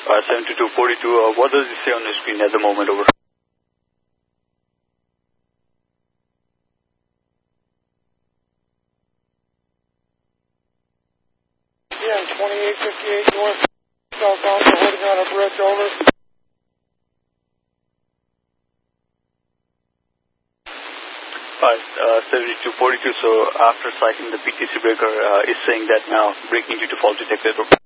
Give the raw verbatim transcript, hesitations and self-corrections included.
Uh, seventy-two forty-two, uh, what does it say on the screen at the moment? Over. Yeah, twenty-eight fifty-eight north, southbound, we're holding on a bridge, over. Alright, uh, seventy-two forty-two, so after cycling the P T C breaker, uh, is saying that now braking due to fault detected.